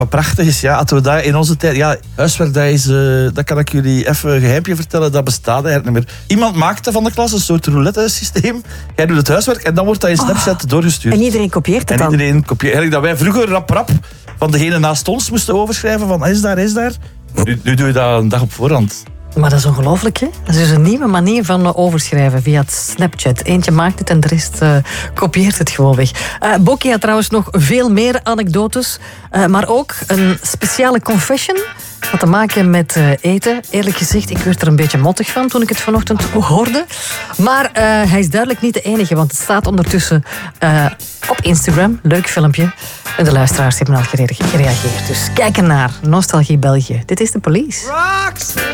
Wat prachtig is, ja, hadden we dat in onze tijd... Ja, huiswerk, dat kan ik jullie even een geheimje vertellen. Dat bestaat eigenlijk niet meer. Iemand maakte van de klas een soort roulette-systeem. Jij doet het huiswerk en dan wordt dat in Snapchat doorgestuurd. En iedereen kopieert het dan? En iedereen kopieert. Eigenlijk dat wij vroeger rap van degene naast ons moesten overschrijven van is daar. Nu doe je dat een dag op voorhand. Maar dat is ongelooflijk, hè? Dat is dus een nieuwe manier van overschrijven via het Snapchat. Eentje maakt het en de rest kopieert het gewoon weg. Bokkie had trouwens nog veel meer anekdotes. Maar ook een speciale confession. Wat te maken met eten. Eerlijk gezegd, ik werd er een beetje mottig van toen ik het vanochtend hoorde. Maar hij is duidelijk niet de enige, want het staat ondertussen op Instagram. Leuk filmpje. En de luisteraars hebben al gereageerd. Dus kijk ernaar. Nostalgie België. Dit is de Police.